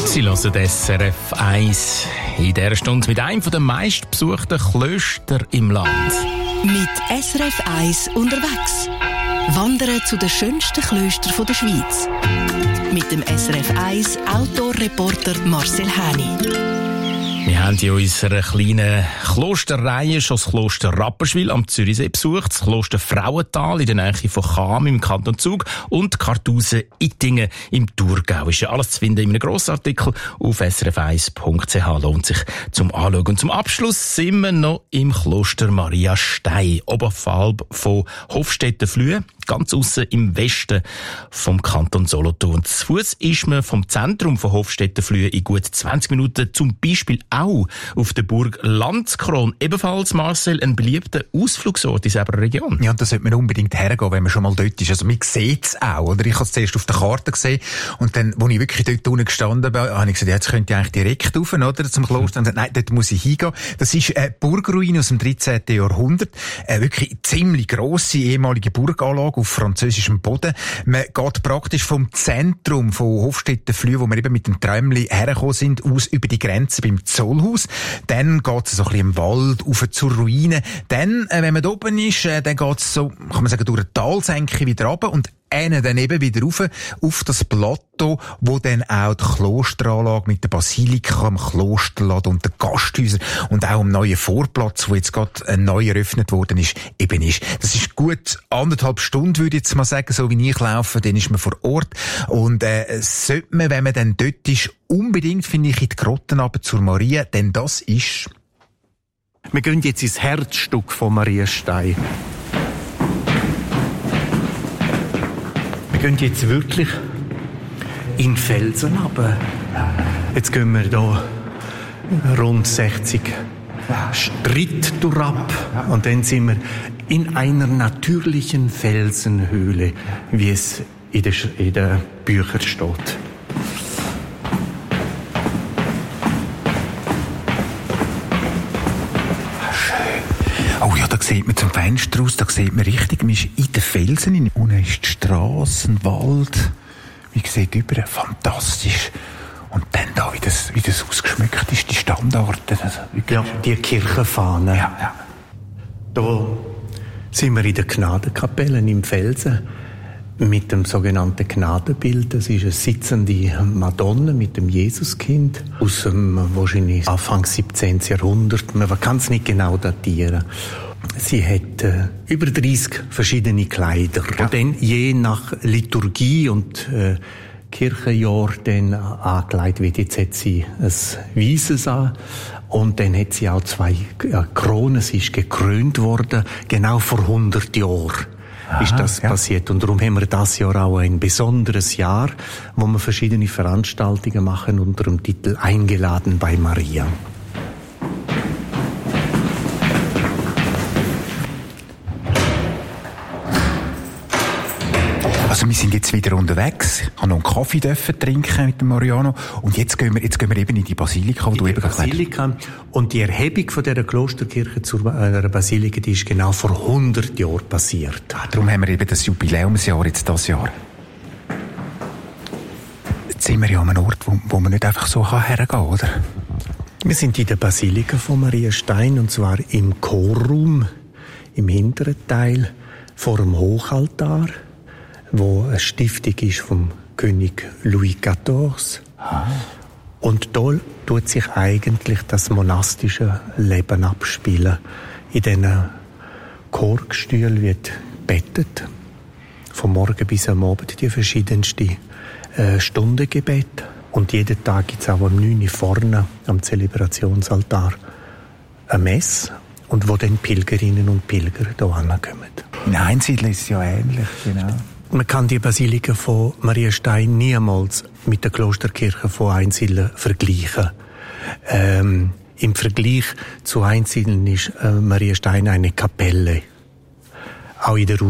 Sie hören SRF 1 in dieser Stunde mit einem der meistbesuchten Klöster im Land. Mit SRF 1 unterwegs. Wandern zu den schönsten Klöstern der Schweiz. Mit dem SRF 1 Outdoor-Reporter Marcel Häni. Wir haben in unserer kleinen Klosterreihe schon das Kloster Rapperswil am Zürichsee besucht, das Kloster Frauental in der Nähe von Cham im Kanton Zug und Kartusen-Ittingen im Thurgau. Ist ja alles zu finden in einem Grossartikel auf srf1.ch. Lohnt sich zum Anschauen. Und zum Abschluss sind wir noch im Kloster Maria Stein, oberhalb von Hofstetten-Flühe, ganz aussen im Westen vom Kanton Solothurn. Zu Fuss ist man vom Zentrum von Hofstetten-Flühe in gut 20 Minuten zum Beispiel auch auf der Burg Landskron. Ebenfalls, Marcel, ein beliebter Ausflugsort in dieser Region. Ja, und da sollte man unbedingt hergehen, wenn man schon mal dort ist. Also man sieht es auch, oder? Ich habe es zuerst auf der Karte gesehen und dann, als ich wirklich dort unten gestanden bin, habe ich gesagt, jetzt könnte ich eigentlich direkt rauf, oder, zum Kloster. Und gesagt, nein, dort muss ich hingehen. Das ist eine Burgruine aus dem 13. Jahrhundert. Eine wirklich ziemlich grosse ehemalige Burganlage auf französischem Boden. Man geht praktisch vom Zentrum von Hofstetten-Flühe, wo wir eben mit dem Träumli hergekommen sind, aus über die Grenze beim Zollhaus. Dann geht es so ein bisschen im Wald rauf zur Ruine. Dann, wenn man da oben ist, dann geht es so, kann man sagen, durch eine Talsenke wieder runter und dann eben wieder rauf auf das Plateau, wo dann auch die Klosteranlage mit der Basilika, dem Klosterladen und den Gasthäusern und auch am neuen Vorplatz, wo jetzt gerade neu eröffnet worden ist, eben ist. Das ist gut 1,5 Stunden, würde ich jetzt mal sagen, so wie ich laufe, dann ist man vor Ort. Und sollte man, wenn man dann dort ist, unbedingt, finde ich, in die Grotten runter zur Maria, denn das ist... Wir gehen jetzt ins Herzstück von Maria Stein. Wir gehen jetzt wirklich in Felsen runter. Jetzt gehen wir hier rund 60 Schritte durchab und dann sind wir in einer natürlichen Felsenhöhle, wie es in den Büchern steht. Oh ja, da sieht man zum Fenster aus, da sieht man richtig, man ist in den Felsen, unten ist die Strasse, ein Wald, man sieht über, fantastisch. Und dann da, wie das ausgeschmückt ist, die Standorte. Also ja, die Kirchenfahne. Ja. Da sind wir in der Gnadenkapelle im Felsen mit dem sogenannten Gnadenbild. Das ist eine sitzende Madonna mit dem Jesuskind aus dem wahrscheinlich Anfang 17. Jahrhundert. Man kann es nicht genau datieren. Sie hat über 30 verschiedene Kleider, die dann je nach Liturgie und Kirchenjahr dann angelegt wird. Jetzt hat sie ein Weißes an und dann hat sie auch 2 Kronen. Sie ist gekrönt worden, genau vor 100 Jahren. Ist das passiert. Und darum haben wir das Jahr auch ein besonderes Jahr, wo wir verschiedene Veranstaltungen machen unter dem Titel Eingeladen bei Maria. Also wir sind jetzt wieder unterwegs. Ich habe noch einen Kaffee trinken mit dem Mariano. Und jetzt gehen wir eben in die Basilika, wo du eben Basilika. Und die Erhebung von dieser Klosterkirche zur Basilika, die ist genau vor 100 Jahren passiert. Darum haben wir eben das Jubiläumsjahr jetzt das Jahr. Jetzt sind wir ja an einem Ort, wo man nicht einfach so hergehen kann, oder? Wir sind in der Basilika von Maria Stein, und zwar im Chorraum, im hinteren Teil, vor dem Hochaltar, wo eine Stiftung ist vom König Louis XIV. Und da tut sich eigentlich das monastische Leben abspielen. In diesen Chorgestühlen wird gebetet, vom Morgen bis am Abend, die verschiedensten Stundengebet. Und jeden Tag gibt es auch am 9 Uhr vorne am Zelebrationsaltar eine Messe, und wo dann Pilgerinnen und Pilger hier hinkommen. In Einsiedeln ist es ja ähnlich, genau. Man kann die Basilika von Maria Stein niemals mit der Klosterkirche von Einsiedeln vergleichen. Im Vergleich zu Einsiedeln ist Maria Stein eine Kapelle. Auch in der